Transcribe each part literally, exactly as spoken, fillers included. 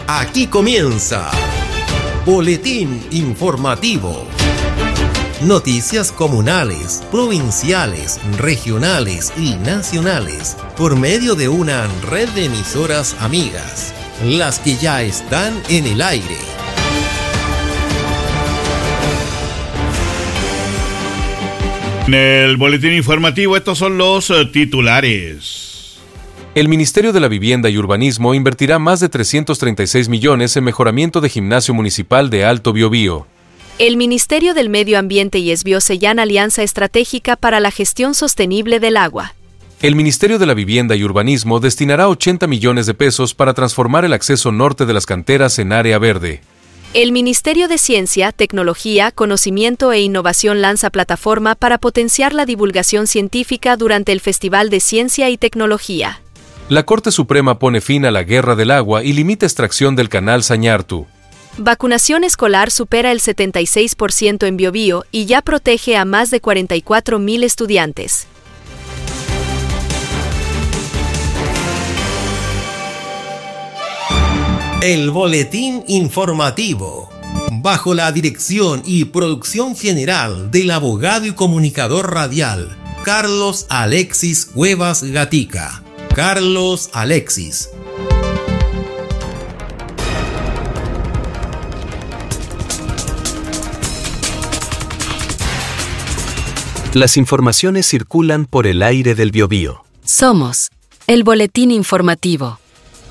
Aquí comienza Boletín Informativo. Noticias comunales, provinciales, regionales y nacionales por medio de una red de emisoras amigas, las que ya están en el aire. En el boletín informativo estos son los uh, titulares. El Ministerio de la Vivienda y Urbanismo invertirá más de trescientos treinta y seis millones en mejoramiento de gimnasio municipal de Alto Biobío. El Ministerio del Medio Ambiente y ESBIO sellan alianza estratégica para la gestión sostenible del agua. El Ministerio de la Vivienda y Urbanismo destinará ochenta millones de pesos para transformar el acceso norte de las canteras en área verde. El Ministerio de Ciencia, Tecnología, Conocimiento e Innovación lanza plataforma para potenciar la divulgación científica durante el Festival de Ciencia y Tecnología. La Corte Suprema pone fin a la guerra del agua y limita extracción del canal Sañartu. Vacunación escolar supera el setenta y seis por ciento en Biobío y ya protege a más de cuarenta y cuatro mil estudiantes. El Boletín Informativo, bajo la dirección y producción general del abogado y comunicador radial Carlos Alexis Cuevas Gatica. Carlos Alexis. Las informaciones circulan por el aire del Biobío. Somos el Boletín Informativo.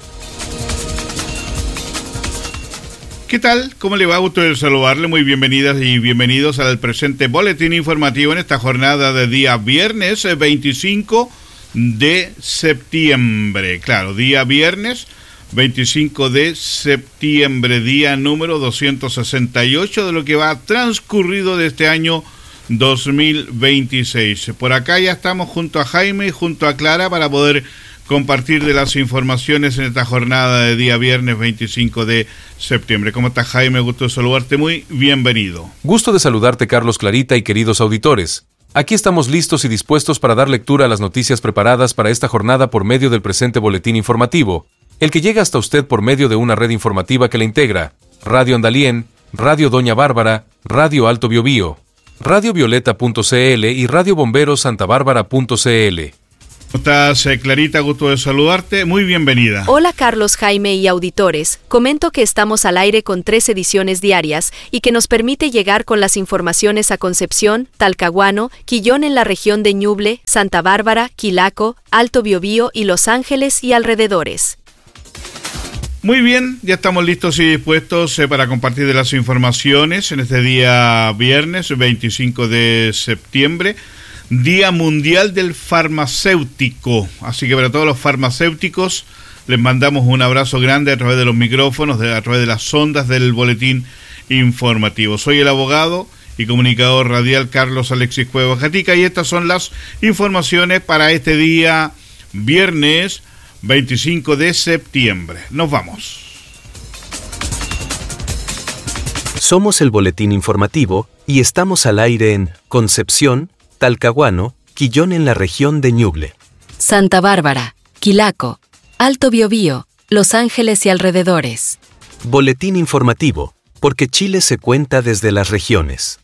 ¿Qué tal? ¿Cómo le va? Gusto de saludarle. Muy bienvenidas y bienvenidos al presente boletín informativo en esta jornada de día viernes veinticinco de septiembre. Claro, día viernes veinticinco de septiembre, día número doscientos sesenta y ocho de lo que va transcurrido de este año dos mil veintiséis. Por acá ya estamos junto a Jaime y junto a Clara para poder compartir de las informaciones en esta jornada de día viernes veinticinco de septiembre. ¿Cómo estás, Jaime? Gusto de saludarte. Muy bienvenido. Gusto de saludarte, Carlos, Clarita y queridos auditores. Aquí estamos listos y dispuestos para dar lectura a las noticias preparadas para esta jornada por medio del presente boletín informativo, el que llega hasta usted por medio de una red informativa que la integra: Radio Andalién, Radio Doña Bárbara, Radio Alto Biobío, Radio Violeta punto c l y Radio Bomberos Santa Bárbara punto c l. ¿Cómo estás, Clarita? Gusto de saludarte. Muy bienvenida. Hola, Carlos, Jaime y auditores. Comento que estamos al aire con tres ediciones diarias y que nos permite llegar con las informaciones a Concepción, Talcahuano, Quillón en la región de Ñuble, Santa Bárbara, Quilaco, Alto Biobío y Los Ángeles y alrededores. Muy bien, ya estamos listos y dispuestos eh, para compartir de las informaciones en este día viernes veinticinco de septiembre. Día Mundial del Farmacéutico, así que para todos los farmacéuticos les mandamos un abrazo grande a través de los micrófonos, de, a través de las ondas del boletín informativo. Soy el abogado y comunicador radial Carlos Alexis Cuevas Gatica y estas son las informaciones para este día viernes veinticinco de septiembre. Nos vamos. Somos el Boletín Informativo y estamos al aire en Concepción, Talcahuano, Quillón en la región de Ñuble, Santa Bárbara, Quilaco, Alto Biobío, Los Ángeles y alrededores. Boletín Informativo, porque Chile se cuenta desde las regiones.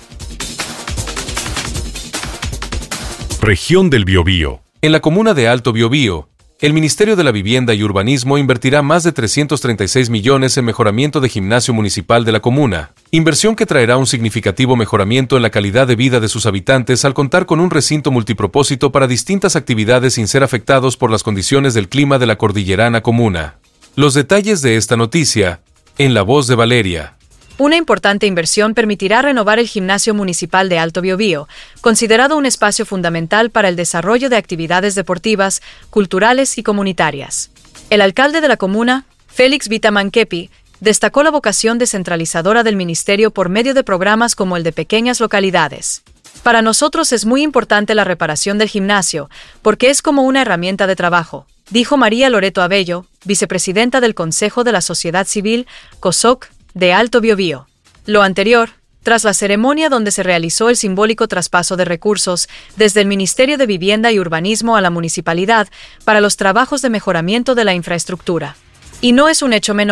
Región del Biobío. En la comuna de Alto Biobío, el Ministerio de la Vivienda y Urbanismo invertirá más de trescientos treinta y seis millones en mejoramiento de gimnasio municipal de la comuna, inversión que traerá un significativo mejoramiento en la calidad de vida de sus habitantes al contar con un recinto multipropósito para distintas actividades sin ser afectados por las condiciones del clima de la cordillerana comuna. Los detalles de esta noticia, en la voz de Valeria. Una importante inversión permitirá renovar el gimnasio municipal de Alto Biobío, considerado un espacio fundamental para el desarrollo de actividades deportivas, culturales y comunitarias. El alcalde de la comuna, Félix Vitamanquepi, destacó la vocación descentralizadora del ministerio por medio de programas como el de Pequeñas Localidades. Para nosotros es muy importante la reparación del gimnasio, porque es como una herramienta de trabajo, dijo María Loreto Abello, vicepresidenta del Consejo de la Sociedad Civil, COSOC, de Alto Biobío. Lo anterior, tras la ceremonia donde se realizó el simbólico traspaso de recursos desde el Ministerio de Vivienda y Urbanismo a la municipalidad para los trabajos de mejoramiento de la infraestructura. Y no es un hecho menor,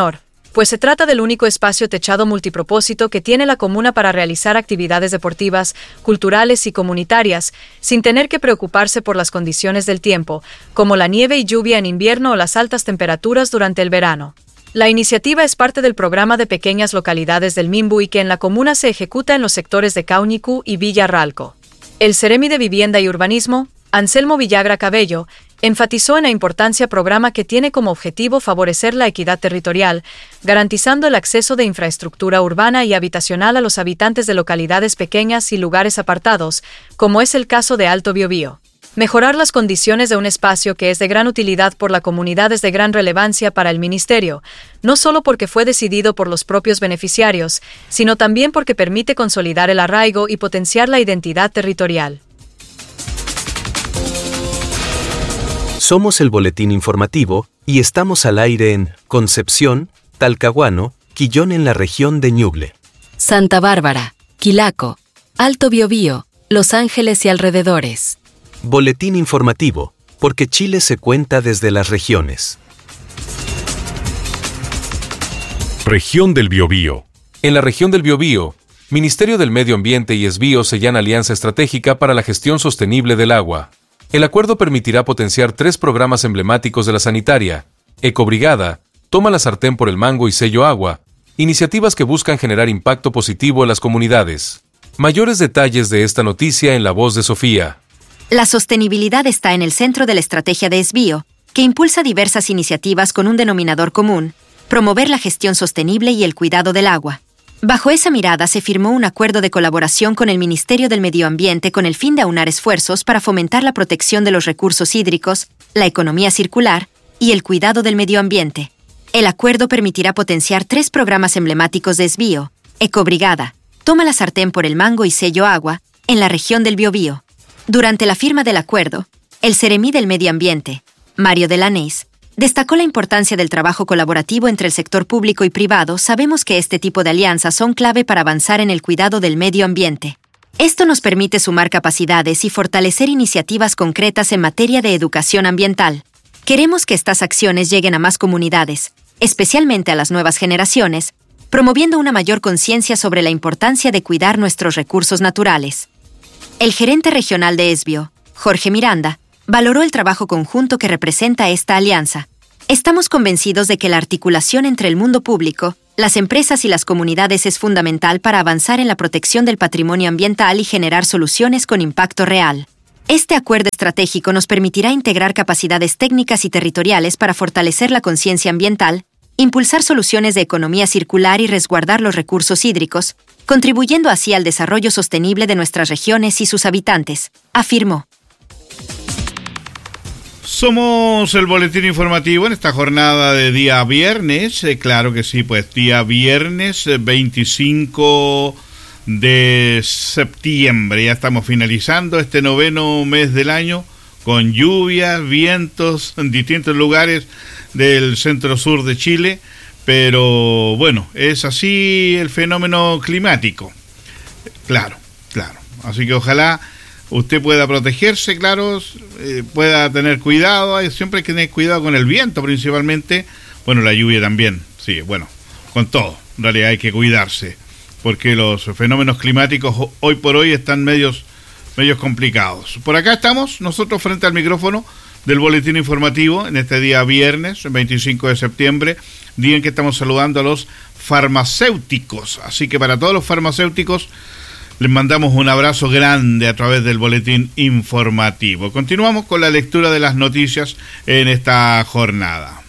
pues se trata del único espacio techado multipropósito que tiene la comuna para realizar actividades deportivas, culturales y comunitarias, sin tener que preocuparse por las condiciones del tiempo, como la nieve y lluvia en invierno o las altas temperaturas durante el verano. La iniciativa es parte del programa de pequeñas localidades del Minbuí que en la comuna se ejecuta en los sectores de Cauñicú y Villa Ralco. El Seremi de Vivienda y Urbanismo, Anselmo Villagra Cabello, enfatizó en la importancia programa que tiene como objetivo favorecer la equidad territorial, garantizando el acceso de infraestructura urbana y habitacional a los habitantes de localidades pequeñas y lugares apartados, como es el caso de Alto Biobío. Mejorar las condiciones de un espacio que es de gran utilidad por la comunidad es de gran relevancia para el Ministerio, no solo porque fue decidido por los propios beneficiarios, sino también porque permite consolidar el arraigo y potenciar la identidad territorial. Somos el boletín informativo y estamos al aire en Concepción, Talcahuano, Quillón en la región de Ñuble, Santa Bárbara, Quilaco, Alto Biobío, Los Ángeles y alrededores. Boletín informativo, porque Chile se cuenta desde las regiones. Región del Biobío. En la región del Biobío, Ministerio del Medio Ambiente y ESBío sellan alianza estratégica para la gestión sostenible del agua. El acuerdo permitirá potenciar tres programas emblemáticos de la sanitaria: Ecobrigada, Toma la sartén por el mango y Sello Agua, iniciativas que buscan generar impacto positivo en las comunidades. Mayores detalles de esta noticia en la voz de Sofía. La sostenibilidad está en el centro de la estrategia de ESBío, que impulsa diversas iniciativas con un denominador común: promover la gestión sostenible y el cuidado del agua. Bajo esa mirada se firmó un acuerdo de colaboración con el Ministerio del Medio Ambiente con el fin de aunar esfuerzos para fomentar la protección de los recursos hídricos, la economía circular y el cuidado del medio ambiente. El acuerdo permitirá potenciar tres programas emblemáticos de ESBío: Ecobrigada, Toma la sartén por el mango y Sello Agua, en la región del Biobío. Durante la firma del acuerdo, el Seremi del Medio Ambiente, Mario Delanés, destacó la importancia del trabajo colaborativo entre el sector público y privado. Sabemos que este tipo de alianzas son clave para avanzar en el cuidado del medio ambiente. Esto nos permite sumar capacidades y fortalecer iniciativas concretas en materia de educación ambiental. Queremos que estas acciones lleguen a más comunidades, especialmente a las nuevas generaciones, promoviendo una mayor conciencia sobre la importancia de cuidar nuestros recursos naturales. El gerente regional de ESBío, Jorge Miranda, valoró el trabajo conjunto que representa esta alianza. Estamos convencidos de que la articulación entre el mundo público, las empresas y las comunidades es fundamental para avanzar en la protección del patrimonio ambiental y generar soluciones con impacto real. Este acuerdo estratégico nos permitirá integrar capacidades técnicas y territoriales para fortalecer la conciencia ambiental, impulsar soluciones de economía circular y resguardar los recursos hídricos, contribuyendo así al desarrollo sostenible de nuestras regiones y sus habitantes, afirmó. Somos el boletín informativo en esta jornada de día viernes, eh, claro que sí, pues día viernes eh, veinticinco de septiembre, ya estamos finalizando este noveno mes del año con lluvias, vientos en distintos lugares del centro sur de Chile, pero bueno, es así el fenómeno climático, claro, claro, así que ojalá usted pueda protegerse, claro, eh, pueda tener cuidado. Hay, siempre hay que tener cuidado con el viento principalmente. Bueno, la lluvia también, sí, bueno, con todo. En realidad hay que cuidarse, porque los fenómenos climáticos hoy por hoy están medios, medios complicados. Por acá estamos nosotros frente al micrófono del boletín informativo en este día viernes, veinticinco de septiembre, día en que estamos saludando a los farmacéuticos. Así que para todos los farmacéuticos, les mandamos un abrazo grande a través del boletín informativo. Continuamos con la lectura de las noticias en esta jornada.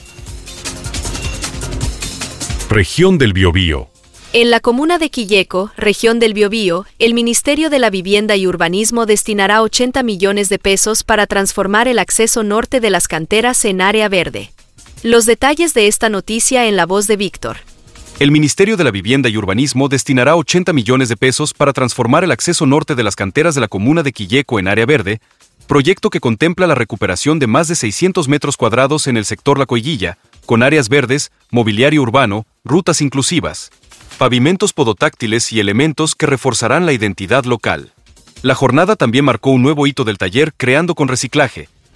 Región del Biobío. En la comuna de Quilleco, región del Biobío, el Ministerio de la Vivienda y Urbanismo destinará ochenta millones de pesos para transformar el acceso norte de las canteras en área verde. Los detalles de esta noticia en la voz de Víctor. El Ministerio de la Vivienda y Urbanismo destinará ochenta millones de pesos para transformar el acceso norte de las canteras de la comuna de Quilleco en área verde, proyecto que contempla la recuperación de más de seiscientos metros cuadrados en el sector La Coiguilla, con áreas verdes, mobiliario urbano, rutas inclusivas, pavimentos podotáctiles y elementos que reforzarán la identidad local. La jornada también marcó un nuevo hito del taller Creando con Reciclaje,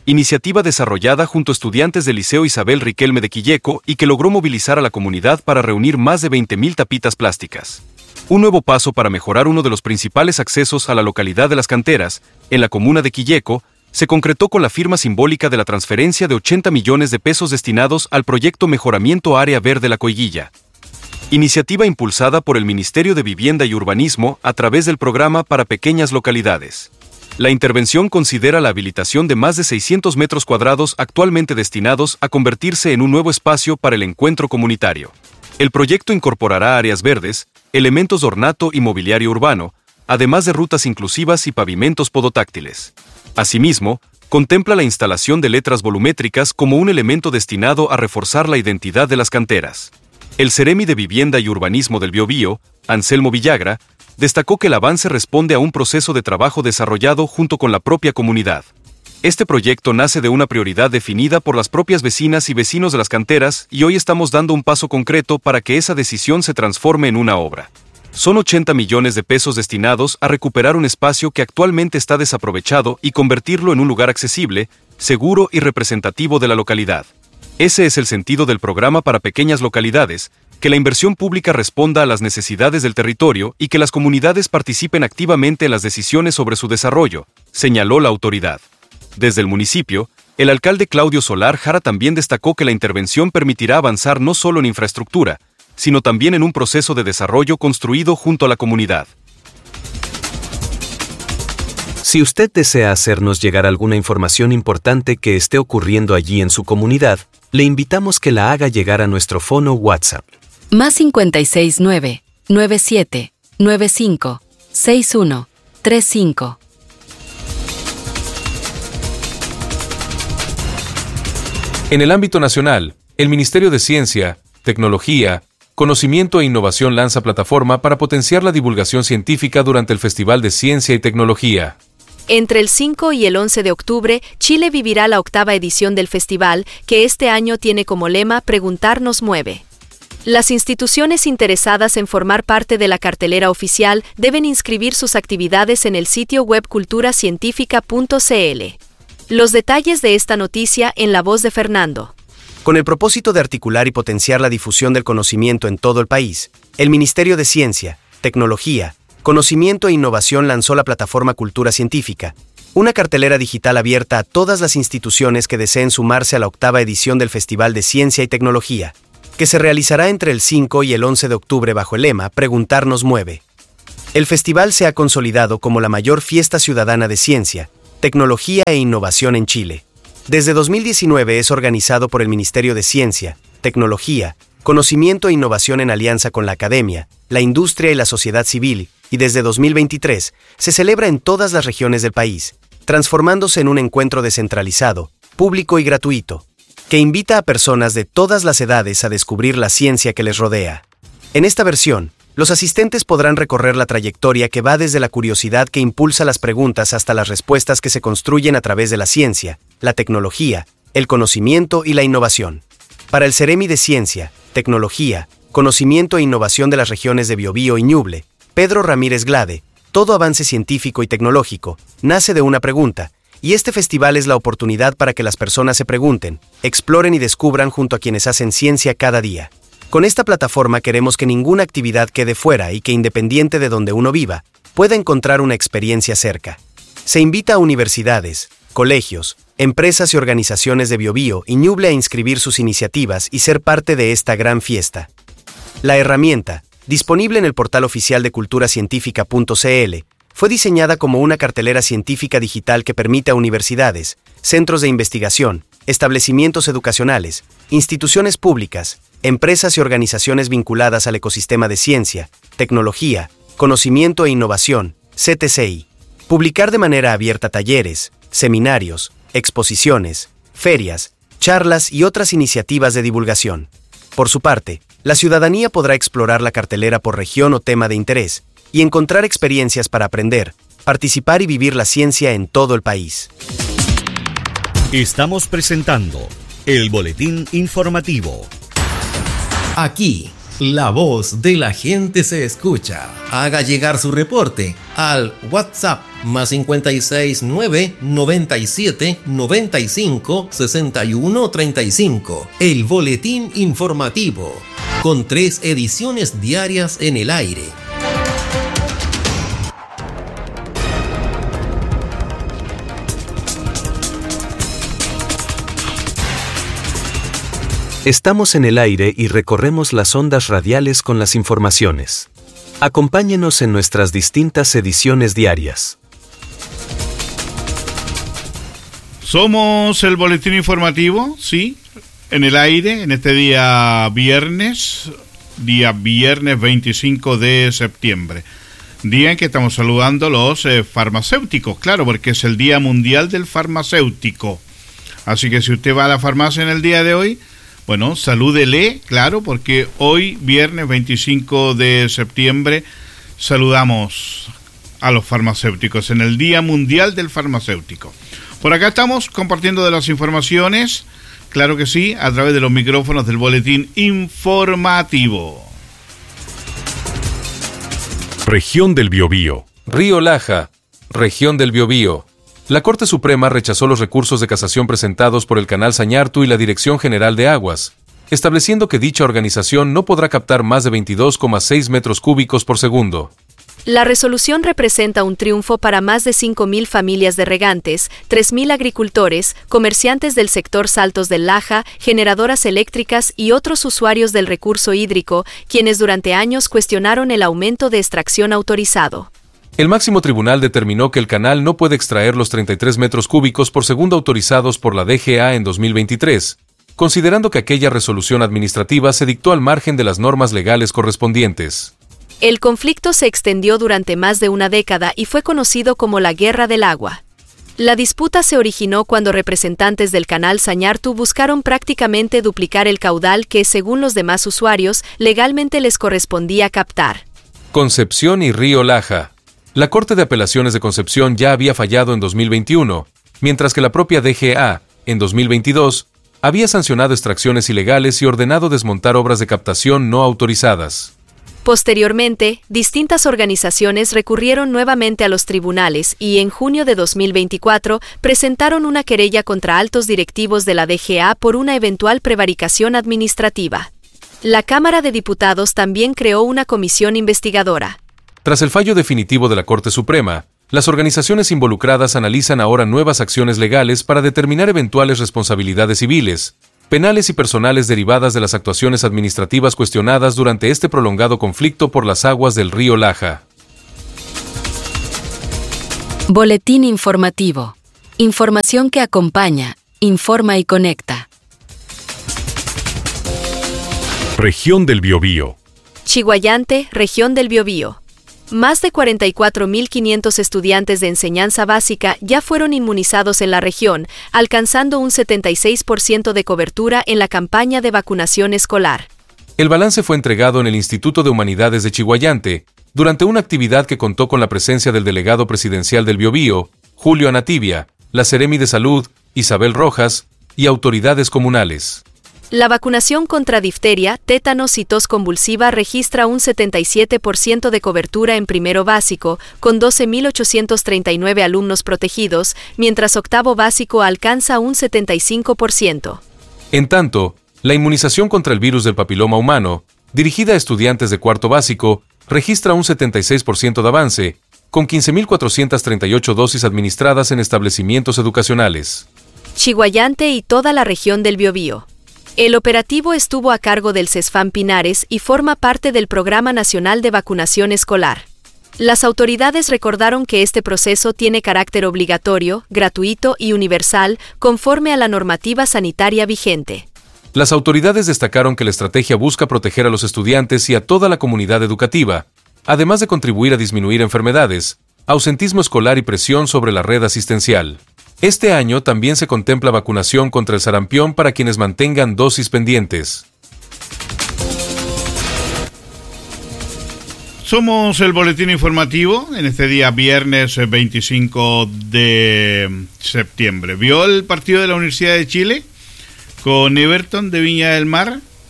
iniciativa desarrollada junto a estudiantes del Liceo Isabel Riquelme de Quilleco y que logró movilizar a la comunidad para reunir más de veinte mil tapitas plásticas. Un nuevo paso para mejorar uno de los principales accesos a la localidad de Las Canteras, en la comuna de Quilleco, se concretó con la firma simbólica de la transferencia de ochenta millones de pesos destinados al proyecto Mejoramiento Área Verde La Coiguilla. Iniciativa impulsada por el Ministerio de Vivienda y Urbanismo a través del programa para pequeñas localidades. La intervención considera la habilitación de más de seiscientos metros cuadrados actualmente destinados a convertirse en un nuevo espacio para el encuentro comunitario. El proyecto incorporará áreas verdes, elementos de ornato y mobiliario urbano, además de rutas inclusivas y pavimentos podotáctiles. Asimismo, contempla la instalación de letras volumétricas como un elemento destinado a reforzar la identidad de las canteras. El Ceremi de Vivienda y Urbanismo del Biobío, Anselmo Villagra, destacó que el avance responde a un proceso de trabajo desarrollado junto con la propia comunidad. Este proyecto nace de una prioridad definida por las propias vecinas y vecinos de las canteras y hoy estamos dando un paso concreto para que esa decisión se transforme en una obra. Son ochenta millones de pesos destinados a recuperar un espacio que actualmente está desaprovechado y convertirlo en un lugar accesible, seguro y representativo de la localidad. Ese es el sentido del programa para pequeñas localidades, que la inversión pública responda a las necesidades del territorio y que las comunidades participen activamente en las decisiones sobre su desarrollo, señaló la autoridad. Desde el municipio, el alcalde Claudio Solar Jara también destacó que la intervención permitirá avanzar no solo en infraestructura, sino también en un proceso de desarrollo construido junto a la comunidad. Si usted desea hacernos llegar alguna información importante que esté ocurriendo allí en su comunidad, le invitamos que la haga llegar a nuestro fono WhatsApp. Más cincuenta y seis nueve, noventa y siete, noventa y cinco, sesenta y uno, treinta y cinco. En el ámbito nacional, el Ministerio de Ciencia, Tecnología, Conocimiento e Innovación lanza plataforma para potenciar la divulgación científica durante el Festival de Ciencia y Tecnología. Entre el cinco y el once de octubre, Chile vivirá la octava edición del festival, que este año tiene como lema Preguntar nos mueve. Las instituciones interesadas en formar parte de la cartelera oficial deben inscribir sus actividades en el sitio web cultura científica punto c l. Los detalles de esta noticia en la voz de Fernando. Con el propósito de articular y potenciar la difusión del conocimiento en todo el país, el Ministerio de Ciencia, Tecnología, Conocimiento e Innovación lanzó la plataforma Cultura Científica, una cartelera digital abierta a todas las instituciones que deseen sumarse a la octava edición del Festival de Ciencia y Tecnología, que se realizará entre el cinco y el once de octubre bajo el lema Preguntar nos mueve. El festival se ha consolidado como la mayor fiesta ciudadana de ciencia, tecnología e innovación en Chile. Desde dos mil diecinueve es organizado por el Ministerio de Ciencia, Tecnología, Conocimiento e Innovación en alianza con la academia, la industria y la sociedad civil, y desde dos mil veintitrés se celebra en todas las regiones del país, transformándose en un encuentro descentralizado, público y gratuito, que invita a personas de todas las edades a descubrir la ciencia que les rodea. En esta versión, los asistentes podrán recorrer la trayectoria que va desde la curiosidad que impulsa las preguntas hasta las respuestas que se construyen a través de la ciencia, la tecnología, el conocimiento y la innovación. Para el Ceremi de Ciencia, Tecnología, Conocimiento e Innovación de las regiones de Biobío y Ñuble, Pedro Ramírez Glade, todo avance científico y tecnológico nace de una pregunta, y este festival es la oportunidad para que las personas se pregunten, exploren y descubran junto a quienes hacen ciencia cada día. Con esta plataforma queremos que ninguna actividad quede fuera y que, independiente de donde uno viva, pueda encontrar una experiencia cerca. Se invita a universidades, colegios, empresas y organizaciones de Biobío y Ñuble a inscribir sus iniciativas y ser parte de esta gran fiesta. La herramienta, disponible en el portal oficial de cultura científica punto c l, fue diseñada como una cartelera científica digital que permite a universidades, centros de investigación, establecimientos educacionales, instituciones públicas, empresas y organizaciones vinculadas al ecosistema de ciencia, tecnología, conocimiento e innovación, C T C I, publicar de manera abierta talleres, seminarios, exposiciones, ferias, charlas y otras iniciativas de divulgación. Por su parte, la ciudadanía podrá explorar la cartelera por región o tema de interés y encontrar experiencias para aprender, participar y vivir la ciencia en todo el país. Estamos presentando el Boletín Informativo. Aquí, La voz de la gente se escucha. Haga llegar su reporte al WhatsApp más cincuenta y seis nueve noventa y siete noventa y cinco sesenta y uno treinta y cinco. El boletín informativo, con tres ediciones diarias en el aire. Estamos en el aire y recorremos las ondas radiales con las informaciones. Acompáñenos en nuestras distintas ediciones diarias. Somos el boletín informativo, sí, en el aire, en este día viernes, día viernes veinticinco de septiembre. Día en que estamos saludando a los eh, farmacéuticos, claro, porque es el Día Mundial del Farmacéutico. Así que si usted va a la farmacia en el día de hoy, bueno, salúdele, claro, porque hoy, viernes veinticinco de septiembre, saludamos a los farmacéuticos en el Día Mundial del Farmacéutico. Por acá estamos compartiendo de las informaciones, claro que sí, a través de los micrófonos del boletín informativo. Región del Biobío. Río Laja, Región del Biobío. La Corte Suprema rechazó los recursos de casación presentados por el Canal Sañartu y la Dirección General de Aguas, estableciendo que dicha organización no podrá captar más de veintidós coma seis metros cúbicos por segundo. La resolución representa un triunfo para más de cinco mil familias de regantes, tres mil agricultores, comerciantes del sector Saltos del Laja, generadoras eléctricas y otros usuarios del recurso hídrico, quienes durante años cuestionaron el aumento de extracción autorizado. El máximo tribunal determinó que el canal no puede extraer los treinta y tres metros cúbicos por segundo autorizados por la D G A en dos mil veintitrés, considerando que aquella resolución administrativa se dictó al margen de las normas legales correspondientes. El conflicto se extendió durante más de una década y fue conocido como la Guerra del Agua. La disputa se originó cuando representantes del Canal Sañartu buscaron prácticamente duplicar el caudal que, según los demás usuarios, legalmente les correspondía captar. Concepción y Río Laja. La Corte de Apelaciones de Concepción ya había fallado en dos mil veintiuno, mientras que la propia D G A, en dos mil veintidós, había sancionado extracciones ilegales y ordenado desmontar obras de captación no autorizadas. Posteriormente, distintas organizaciones recurrieron nuevamente a los tribunales y en junio de dos mil veinticuatro presentaron una querella contra altos directivos de la D G A por una eventual prevaricación administrativa. La Cámara de Diputados también creó una comisión investigadora. Tras el fallo definitivo de la Corte Suprema, las organizaciones involucradas analizan ahora nuevas acciones legales para determinar eventuales responsabilidades civiles, penales y personales derivadas de las actuaciones administrativas cuestionadas durante este prolongado conflicto por las aguas del río Laja. Boletín informativo. Información que acompaña, informa y conecta. Región del Biobío. Chiguayante, Región del Biobío. Más de cuarenta y cuatro mil quinientos estudiantes de enseñanza básica ya fueron inmunizados en la región, alcanzando un setenta y seis por ciento de cobertura en la campaña de vacunación escolar. El balance fue entregado en el Instituto de Humanidades de Chiguayante, durante una actividad que contó con la presencia del delegado presidencial del Biobío, Julio Anatibia, la Seremi de Salud, Isabel Rojas, y autoridades comunales. La vacunación contra difteria, tétanos y tos convulsiva registra un setenta y siete por ciento de cobertura en primero básico, con doce mil ochocientos treinta y nueve alumnos protegidos, mientras octavo básico alcanza un setenta y cinco por ciento. En tanto, la inmunización contra el virus del papiloma humano, dirigida a estudiantes de cuarto básico, registra un setenta y seis por ciento de avance, con quince mil cuatrocientas treinta y ocho dosis administradas en establecimientos educacionales. Chiguayante y toda la región del Biobío. El operativo estuvo a cargo del CESFAM Pinares y forma parte del Programa Nacional de Vacunación Escolar. Las autoridades recordaron que este proceso tiene carácter obligatorio, gratuito y universal, conforme a la normativa sanitaria vigente. Las autoridades destacaron que la estrategia busca proteger a los estudiantes y a toda la comunidad educativa, además de contribuir a disminuir enfermedades, ausentismo escolar y presión sobre la red asistencial. Este año también se contempla vacunación contra el sarampión para quienes mantengan dosis pendientes. Somos el boletín informativo en este día viernes veinticinco de septiembre. ¿Vio el partido de la Universidad de Chile con Everton de Viña del Mar?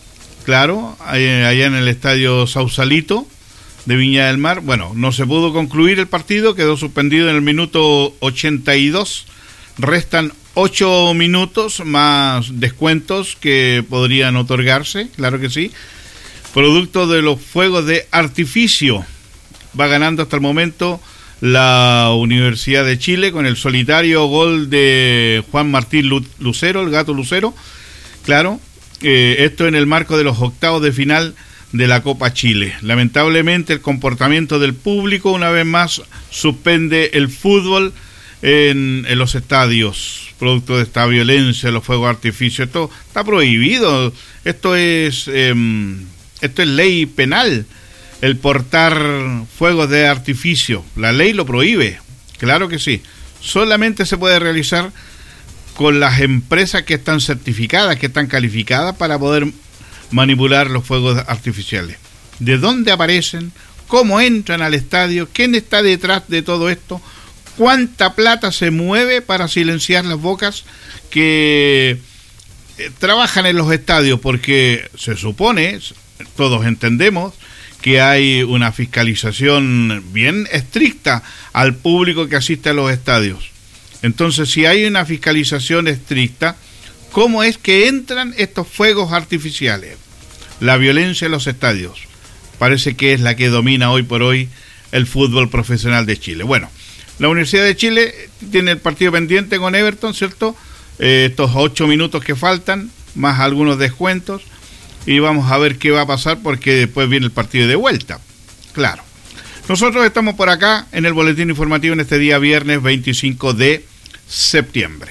claro, allá en el estadio Sausalito de Viña del Mar. Bueno, no se pudo concluir el partido, quedó suspendido en el minuto ochenta y dos. Restan ocho minutos más descuentos que podrían otorgarse, claro que sí. Producto de los fuegos de artificio. Va ganando hasta el momento la Universidad de Chile con el solitario gol de Juan Martín Lucero, el Gato Lucero. Claro, eh, esto en el marco de los octavos de final de la Copa Chile. Lamentablemente el comportamiento del público una vez más suspende el fútbol en, en los estadios, producto de esta violencia, los fuegos de artificio. Esto está prohibido, esto es, eh, esto es ley penal. El portar fuegos de artificio, la ley lo prohíbe, claro que sí. Solamente se puede realizar con las empresas que están certificadas, que están calificadas para poder manipular los fuegos artificiales. ¿De dónde aparecen? ¿Cómo entran al estadio? ¿Quién está detrás de todo esto? ¿Cuánta plata se mueve para silenciar las bocas que eh, trabajan en los estadios? Porque se supone, todos entendemos, que hay una fiscalización bien estricta al público que asiste a los estadios. Entonces, si hay una fiscalización estricta, ¿cómo es que entran estos fuegos artificiales? La violencia en los estadios parece que es la que domina hoy por hoy el fútbol profesional de Chile. Bueno, la Universidad de Chile tiene el partido pendiente con Everton, ¿cierto? Eh, estos ocho minutos que faltan, más algunos descuentos. Y vamos a ver qué va a pasar porque después viene el partido de vuelta. Claro. Nosotros estamos por acá en el boletín informativo en este día viernes veinticinco de septiembre.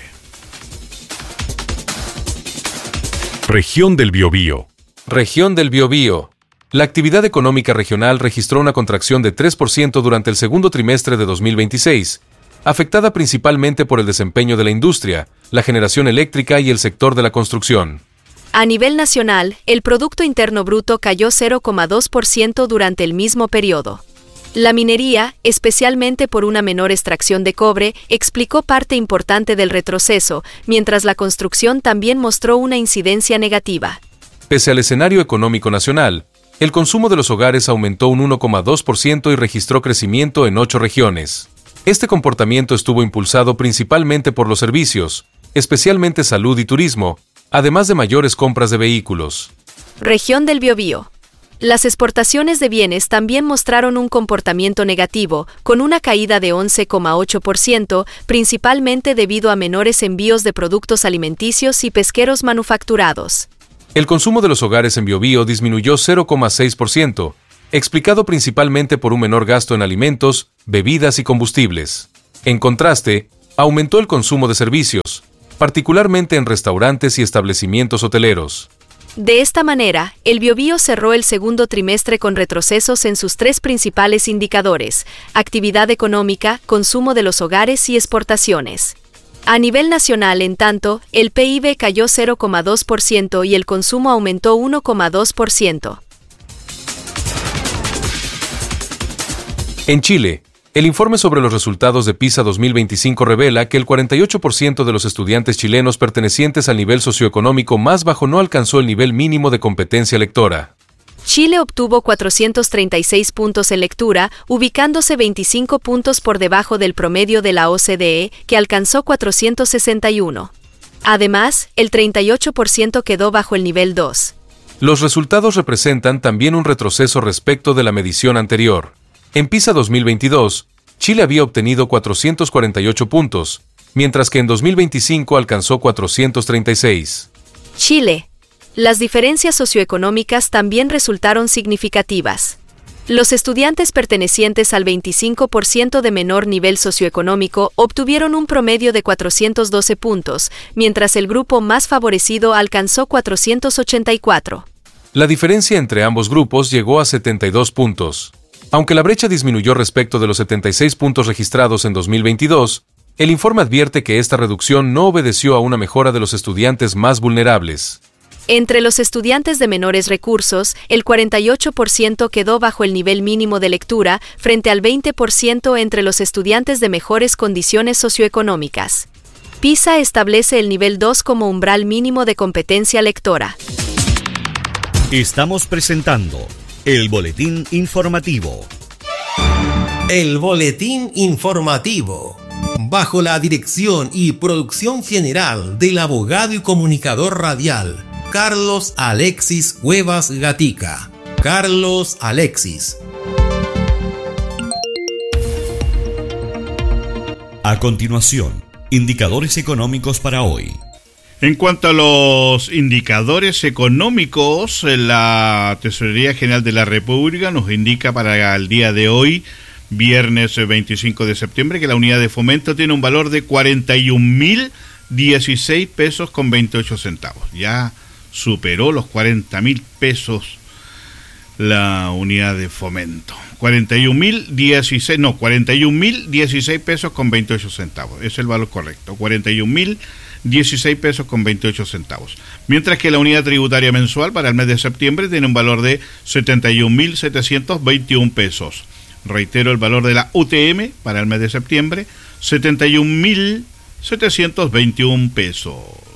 Región del Biobío. Región del Biobío. La actividad económica regional registró una contracción de tres por ciento durante el segundo trimestre de dos mil veintiséis, afectada principalmente por el desempeño de la industria, la generación eléctrica y el sector de la construcción. A nivel nacional, el Producto Interno Bruto cayó cero coma dos por ciento durante el mismo periodo. La minería, especialmente por una menor extracción de cobre, explicó parte importante del retroceso, mientras la construcción también mostró una incidencia negativa. Pese al escenario económico nacional, el consumo de los hogares aumentó un uno coma dos por ciento y registró crecimiento en ocho regiones. Este comportamiento estuvo impulsado principalmente por los servicios, especialmente salud y turismo, además de mayores compras de vehículos. Región del Biobío. Las exportaciones de bienes también mostraron un comportamiento negativo, con una caída de once coma ocho por ciento, principalmente debido a menores envíos de productos alimenticios y pesqueros manufacturados. El consumo de los hogares en Biobío disminuyó cero coma seis por ciento, explicado principalmente por un menor gasto en alimentos, bebidas y combustibles. En contraste, aumentó el consumo de servicios, particularmente en restaurantes y establecimientos hoteleros. De esta manera, el Biobío cerró el segundo trimestre con retrocesos en sus tres principales indicadores: actividad económica, consumo de los hogares y exportaciones. A nivel nacional, en tanto, el P I B cayó cero coma dos por ciento y el consumo aumentó uno coma dos por ciento. En Chile, el informe sobre los resultados de PISA dos mil veinticinco revela que el cuarenta y ocho por ciento de los estudiantes chilenos pertenecientes al nivel socioeconómico más bajo no alcanzó el nivel mínimo de competencia lectora. Chile obtuvo cuatrocientos treinta y seis puntos en lectura, ubicándose veinticinco puntos por debajo del promedio de la O C D E, que alcanzó cuatrocientos sesenta y uno. Además, el treinta y ocho por ciento quedó bajo el nivel dos. Los resultados representan también un retroceso respecto de la medición anterior. En PISA dos mil veintidós, Chile había obtenido cuatrocientos cuarenta y ocho puntos, mientras que en dos mil veinticinco alcanzó cuatrocientos treinta y seis. Chile. Las diferencias socioeconómicas también resultaron significativas. Los estudiantes pertenecientes al veinticinco por ciento de menor nivel socioeconómico obtuvieron un promedio de cuatrocientos doce puntos, mientras el grupo más favorecido alcanzó cuatrocientos ochenta y cuatro. La diferencia entre ambos grupos llegó a setenta y dos puntos. Aunque la brecha disminuyó respecto de los setenta y seis puntos registrados en dos mil veintidós, el informe advierte que esta reducción no obedeció a una mejora de los estudiantes más vulnerables. Entre los estudiantes de menores recursos, el cuarenta y ocho por ciento quedó bajo el nivel mínimo de lectura, frente al veinte por ciento entre los estudiantes de mejores condiciones socioeconómicas. PISA establece el nivel dos como umbral mínimo de competencia lectora. Estamos presentando el Boletín Informativo. El Boletín Informativo, bajo la dirección y producción general del abogado y comunicador radial Carlos Alexis Cuevas Gatica. Carlos Alexis. A continuación, indicadores económicos para hoy. En cuanto a los indicadores económicos, la Tesorería General de la República nos indica para el día de hoy, viernes veinticinco de septiembre, que la unidad de fomento tiene un valor de cuarenta y un mil dieciséis pesos con veintiocho centavos. Ya superó los cuarenta mil pesos la unidad de fomento. cuarenta y un mil dieciséis, no, cuarenta y un mil dieciséis pesos con veintiocho centavos. Es el valor correcto. cuarenta y un mil dieciséis pesos con veintiocho centavos. Mientras que la unidad tributaria mensual para el mes de septiembre tiene un valor de setenta y un mil setecientos veintiún pesos. Reitero el valor de la U T M para el mes de septiembre, setenta y un mil setecientos veintiún pesos.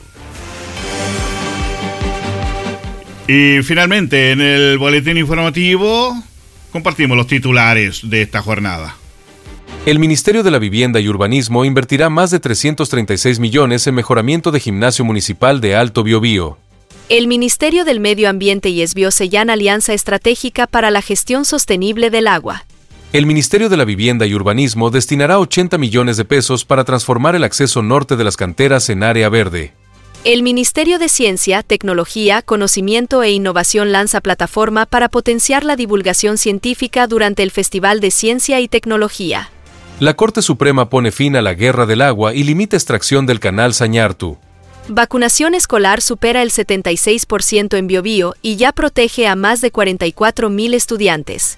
Y finalmente, en el boletín informativo, compartimos los titulares de esta jornada. El Ministerio de la Vivienda y Urbanismo invertirá más de trescientos treinta y seis millones en mejoramiento de gimnasio municipal de Alto Biobío. El Ministerio del Medio Ambiente y Esbio sellan alianza estratégica para la gestión sostenible del agua. El Ministerio de la Vivienda y Urbanismo destinará ochenta millones de pesos para transformar el acceso norte de las canteras en área verde. El Ministerio de Ciencia, Tecnología, Conocimiento e Innovación lanza plataforma para potenciar la divulgación científica durante el Festival de Ciencia y Tecnología. La Corte Suprema pone fin a la guerra del agua y limita extracción del canal Sañartu. Vacunación escolar supera el setenta y seis por ciento en Biobío y ya protege a más de cuarenta y cuatro mil estudiantes.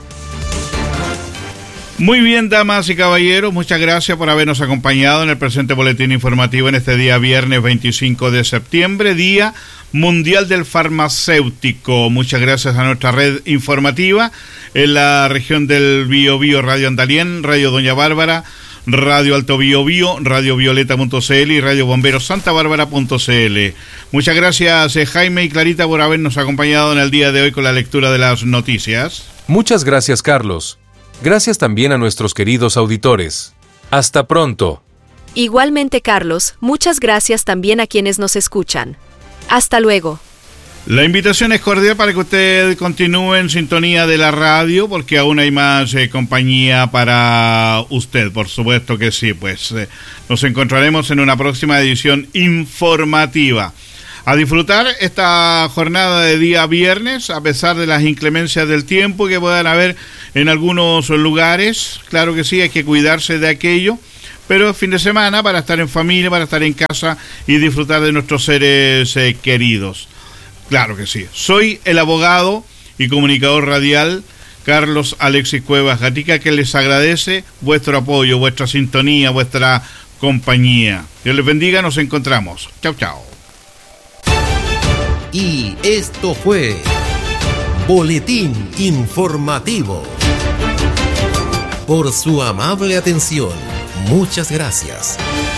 Muy bien, damas y caballeros, muchas gracias por habernos acompañado en el presente boletín informativo en este día viernes veinticinco de septiembre, Día Mundial del Farmacéutico. Muchas gracias a nuestra red informativa en la región del Biobío, Radio Andalién, Radio Doña Bárbara, Radio Alto Biobío, Radio Violeta punto c l y Radio Bombero Santa Bárbara punto c l. Muchas gracias, eh, Jaime y Clarita, por habernos acompañado en el día de hoy con la lectura de las noticias. Muchas gracias, Carlos. Gracias también a nuestros queridos auditores. Hasta pronto. Igualmente, Carlos, muchas gracias también a quienes nos escuchan. Hasta luego. La invitación es cordial para que usted continúe en sintonía de la radio, porque aún hay más eh, compañía para usted, por supuesto que sí. Pues eh, nos encontraremos en una próxima edición informativa. A disfrutar esta jornada de día viernes, a pesar de las inclemencias del tiempo que puedan haber en algunos lugares. Claro que sí, hay que cuidarse de aquello, pero fin de semana para estar en familia, para estar en casa y disfrutar de nuestros seres eh, queridos. Claro que sí. Soy el abogado y comunicador radial Carlos Alexis Cuevas Gatica, que les agradece vuestro apoyo, vuestra sintonía, vuestra compañía. Dios les bendiga, nos encontramos. Chao, chao. Y esto fue Boletín Informativo. Por su amable atención, muchas gracias.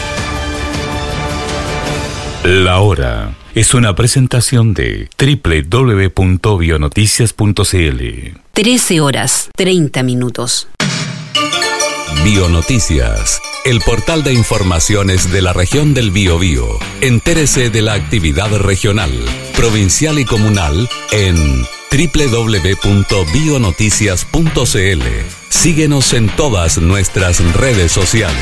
La Hora es una presentación de doble u doble u doble u punto bionoticias punto c l. trece horas, treinta minutos. Bionoticias, el portal de informaciones de la región del Biobío. Entérese de la actividad regional, provincial y comunal en doble u doble u doble u punto bionoticias punto c l. Síguenos en todas nuestras redes sociales.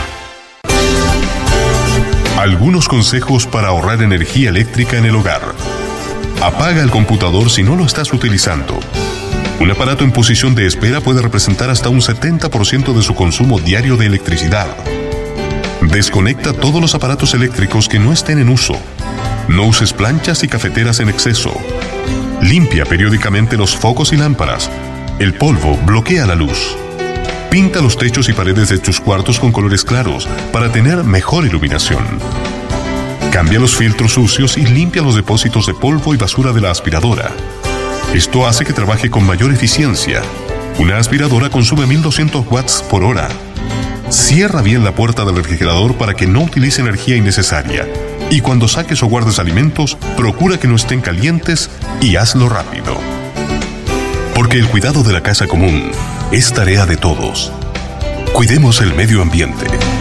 Algunos consejos para ahorrar energía eléctrica en el hogar. Apaga el computador si no lo estás utilizando. Un aparato en posición de espera puede representar hasta un setenta por ciento de su consumo diario de electricidad. Desconecta todos los aparatos eléctricos que no estén en uso. No uses planchas y cafeteras en exceso. Limpia periódicamente los focos y lámparas. El polvo bloquea la luz. Pinta los techos y paredes de tus cuartos con colores claros para tener mejor iluminación. Cambia los filtros sucios y limpia los depósitos de polvo y basura de la aspiradora. Esto hace que trabaje con mayor eficiencia. Una aspiradora consume mil doscientos watts por hora. Cierra bien la puerta del refrigerador para que no utilice energía innecesaria. Y cuando saques o guardes alimentos, procura que no estén calientes y hazlo rápido. Porque el cuidado de la casa común es tarea de todos. Cuidemos el medio ambiente.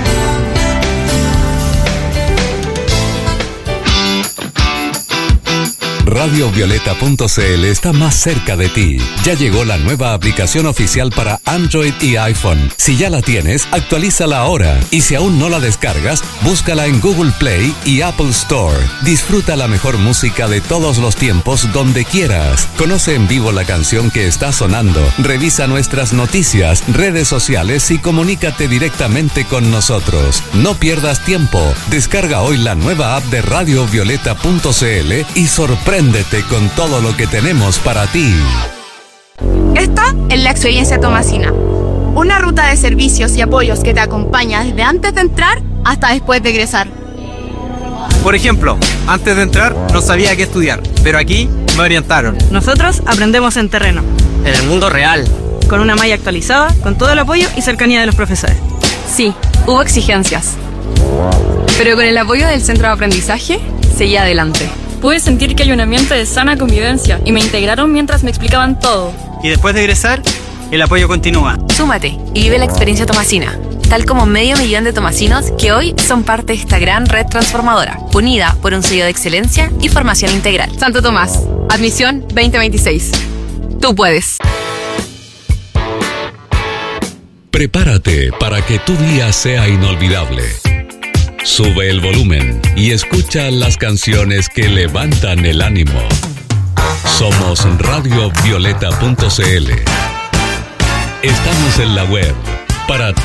Radio Violeta punto c l está más cerca de ti. Ya llegó la nueva aplicación oficial para Android y iPhone. Si ya la tienes, actualízala ahora. Y si aún no la descargas, búscala en Google Play y Apple Store. Disfruta la mejor música de todos los tiempos donde quieras. Conoce en vivo la canción que está sonando. Revisa nuestras noticias, redes sociales y comunícate directamente con nosotros. No pierdas tiempo. Descarga hoy la nueva app de Radio Violeta punto c l y sorprende con todo lo que tenemos para ti. Esta es la experiencia tomasina. Una ruta de servicios y apoyos que te acompaña desde antes de entrar hasta después de egresar. Por ejemplo, antes de entrar no sabía qué estudiar, pero aquí me orientaron. Nosotros aprendemos en terreno. En el mundo real. Con una malla actualizada, con todo el apoyo y cercanía de los profesores. Sí, hubo exigencias. Pero con el apoyo del centro de aprendizaje, seguí adelante. Pude sentir que hay un ambiente de sana convivencia y me integraron mientras me explicaban todo. Y después de egresar, el apoyo continúa. Súmate y vive la experiencia tomasina, tal como medio millón de tomasinos que hoy son parte de esta gran red transformadora, unida por un sello de excelencia y formación integral. Santo Tomás, admisión veinte veintiséis. Tú puedes. Prepárate para que tu día sea inolvidable. Sube el volumen y escucha las canciones que levantan el ánimo. Somos Radio Violeta punto c l. Estamos en la web para